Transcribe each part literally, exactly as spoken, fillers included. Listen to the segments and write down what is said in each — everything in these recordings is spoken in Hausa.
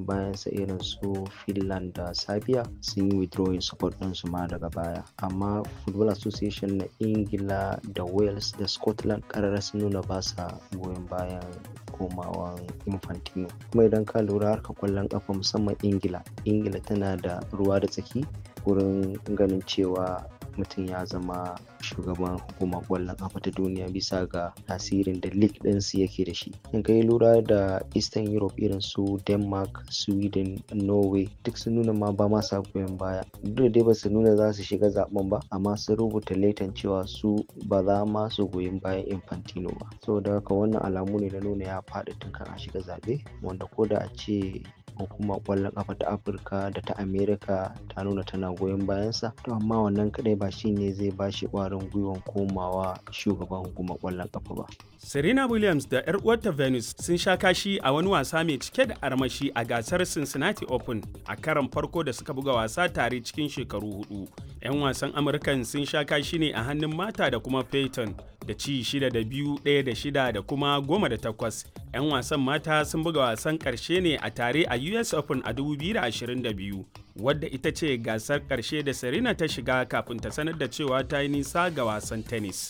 goyon bayansa irin su Finland da Serbia sun yi withdrawing support ɗinsu ma daga baya. Amma Football Association na Ingila da Wales da Scotland ƙarara sun nuna ba sa goyon bayan komawan Infantino. Kuma idan ka lura harka ƙwallon ƙafa musamman Ingila, Ingila tana da ruwa da tsaki wurin ganin cewa mutum ya zama shugaban hukumar ƙwallon ƙafa ta duniya bisa ga tasirin da league ɗinsu yake da shi. In ka yi lura da Eastern Europe irin su Denmark, Sweden, Norway duk sun nuna ma ba ma sa goyon baya. Duk da dai ba su nuna za su shiga zaben ba, amma sun rubuta letan cewa su ba za ma su goyi bayan Infantino ba. Saboda haka wannan alamu ne na nuna ya faɗi tun kan a shiga zaɓe, wanda ko da a ce hukumar ƙwallon ƙafa ta Afirka da ta Amerika ta nuna tana goyon bayansa, to amma wannan kaɗai ba shi ne zai ba shi ƙwarin gwiwan komawa shugaban hukumar ƙwallon ƙafa ba. Serena Williams da 'yar uwarta Venus sun sha kashi a wani wasa mai cike da armashi a gasar Cincinnati Open a karon farko da suka buga wasa tare cikin shekaru hudu. 'Yan wasan Amurkan sun sha kashi ne a hannun mata da kuma Peyton da ci shida da biyu, ɗaya da shida da kuma goma da takwas. 'Yan wasan mata sun buga wasan ƙarshe ne a tare a U S Open a dubu biyu da ashirin da biyu, wadda ita ce gasar ƙarshe da Serena ta shiga kafin ta sanar da cewa ta yi nisa ga wasan tennis.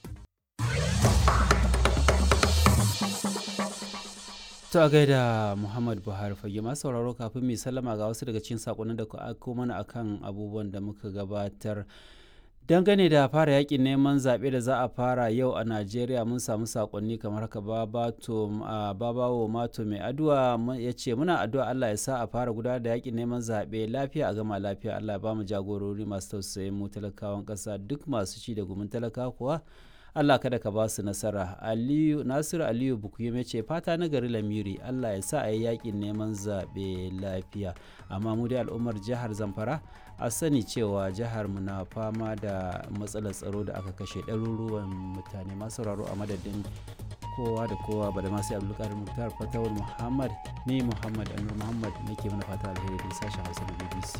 To a gaida Muhammad Buhari fage masu sauraro kafin mai sallama ga wasu daga cikin sakonnin da ku aiko mana akan abubuwan da muka gabatar. Dangane da fara yakin neman zaɓe da za a fara yau a Najeriya mun samu sakonni kamar haka. Babawo Mato mai addu'a ya ce muna addu'a Allah ya sa a fara gudanar da yakin neman zaɓe lafiya a gama lafiya. Allah ya ba mu jagorori masu tausayin mu talakawan ƙasa, duk masu ci da gumin talaka kuwa Allah kada ka ba su nasara. Aliyu Nasiru Aliyu Bukuyi ya ce fata na gari Lamiri, Allah ya sa a yi yakin neman zaɓe lafiya. Amma mu dai al'ummar jihar Zamfara a sani cewa jihar mu na fama da matsalar tsaro da aka kashe ɗaruruwan mutane. Masu sauraro a madadin kowa da kowa ba da masu Abdulkadir Muktar Fatawul Muhammad, ni Muhammad Anur Muhammad nake mana fata alheri da sashen Hausa da B B C.